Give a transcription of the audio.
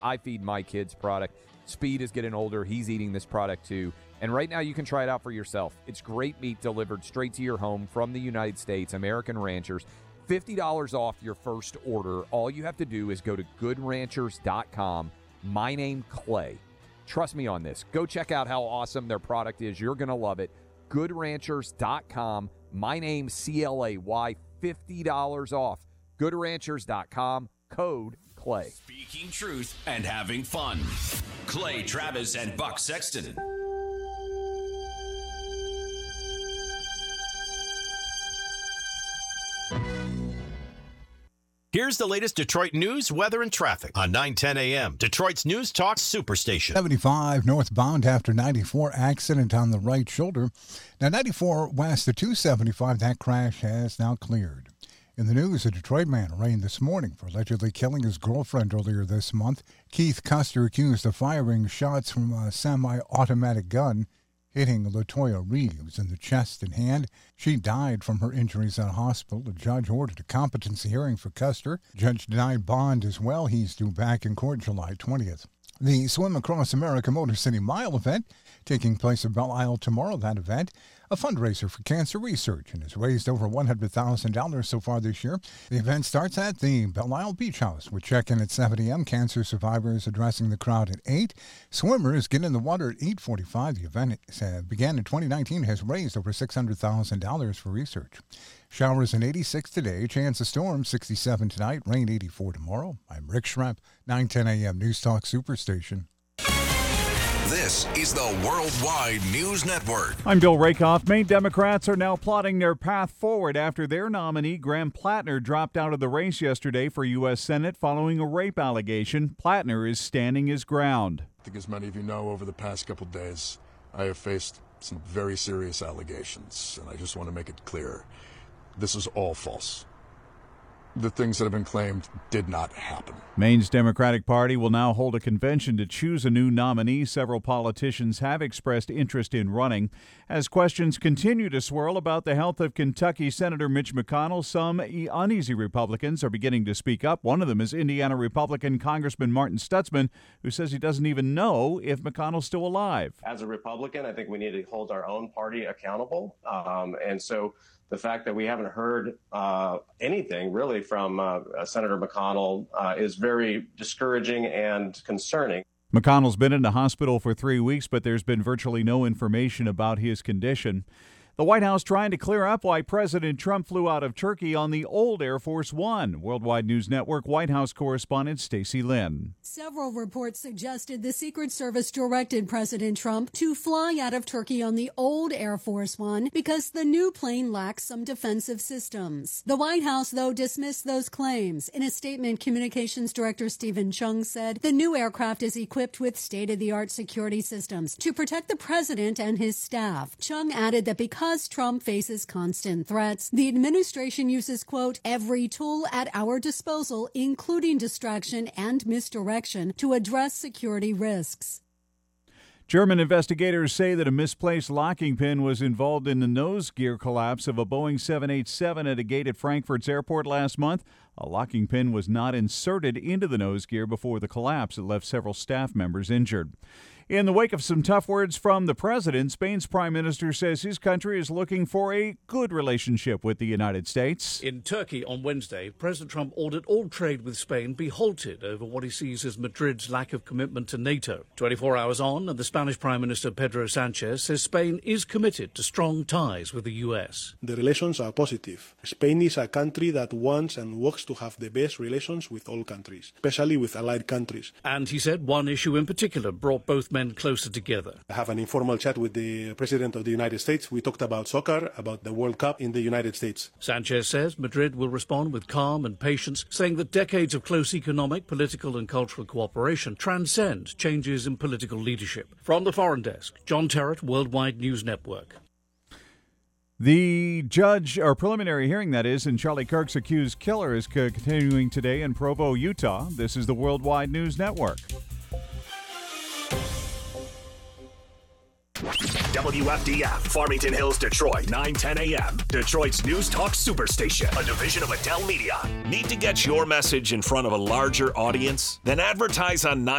I feed my kids product. Speed is getting older. He's eating this product too. And right now you can try it out for yourself. It's great meat delivered straight to your home from the United States, American Ranchers. $50 off your first order. All you have to do is go to goodranchers.com. My name, Clay. Trust me on this. Go check out how awesome their product is. You're going to love it. Goodranchers.com. My name, CLAY. $50 off. Goodranchers.com. Code Clay. Speaking truth and having fun. Clay Travis and Buck Sexton. Here's the latest Detroit news, weather, and traffic on 9:10 a.m. Detroit's News Talk Superstation. 75 northbound after 94 accident on the right shoulder. Now 94 west of 275, that crash has now cleared. In the news, a Detroit man arraigned this morning for allegedly killing his girlfriend earlier this month. Keith Custer accused of firing shots from a semi-automatic gun, hitting Latoya Reeves in the chest and hand. She died from her injuries at a hospital. The judge ordered a competency hearing for Custer. Judge denied bond as well. He's due back in court July 20th. The Swim Across America Motor City Mile event taking place at Belle Isle tomorrow. That event, a fundraiser for cancer research, and has raised over $100,000 so far this year. The event starts at the Belle Isle Beach House with check-in at 7 a.m. Cancer survivors addressing the crowd at 8. Swimmers get in the water at 8:45. The event began in 2019, has raised over $600,000 for research. Showers in 86 today, chance of storms 67 tonight, rain 84 tomorrow. I'm Rick Schrepp, 9:10 a.m. News Talk Superstation. This is the Worldwide News Network. I'm Bill Rakoff. Maine Democrats are now plotting their path forward after their nominee, Graham Plattner, dropped out of the race yesterday for U.S. Senate following a rape allegation. Plattner is standing his ground. I think as many of you know, over the past couple days, I have faced some very serious allegations, and I just want to make it clear. This is all false. The things that have been claimed did not happen. Maine's Democratic Party will now hold a convention to choose a new nominee. Several politicians have expressed interest in running. As questions continue to swirl about the health of Kentucky Senator Mitch McConnell, some uneasy Republicans are beginning to speak up. One of them is Indiana Republican Congressman Martin Stutzman, who says he doesn't even know if McConnell's still alive. As a Republican, I think we need to hold our own party accountable. And so the fact that we haven't heard anything really from Senator McConnell is very discouraging and concerning. McConnell's been in the hospital for 3 weeks, but there's been virtually no information about his condition. The White House trying to clear up why President Trump flew out of Turkey on the old Air Force One. Worldwide News Network White House correspondent Stacey Lynn. Several reports suggested the Secret Service directed President Trump to fly out of Turkey on the old Air Force One because the new plane lacks some defensive systems. The White House, though, dismissed those claims. In a statement, Communications Director Stephen Chung said the new aircraft is equipped with state-of-the-art security systems to protect the president and his staff. Chung added that because Trump faces constant threats, the administration uses, quote, every tool at our disposal, including distraction and misdirection, to address security risks. German investigators say that a misplaced locking pin was involved in the nose gear collapse of a Boeing 787 at a gate at Frankfurt's airport last month. A locking pin was not inserted into the nose gear before the collapse. It left several staff members injured. In the wake of some tough words from the president, Spain's prime minister says his country is looking for a good relationship with the United States. In Turkey on Wednesday, President Trump ordered all trade with Spain be halted over what he sees as Madrid's lack of commitment to NATO. 24 hours on, and the Spanish Prime Minister Pedro Sanchez says Spain is committed to strong ties with the U.S. The relations are positive. Spain is a country that wants and works to have the best relations with all countries, especially with allied countries. And he said one issue in particular brought both men closer together. I have an informal chat with the President of the United States. We talked about soccer, about the World Cup in the United States. Sanchez says Madrid will respond with calm and patience, saying that decades of close economic, political and cultural cooperation transcend changes in political leadership. From the Foreign Desk, John Terrett, Worldwide News Network. The preliminary hearing, that is, in Charlie Kirk's accused killer is continuing today in Provo, Utah. This is the Worldwide News Network. WFDF, Farmington Hills, Detroit, 9:10 a.m. Detroit's News Talk Superstation, a division of Adele Media. Need to get your message in front of a larger audience? Then advertise on 9.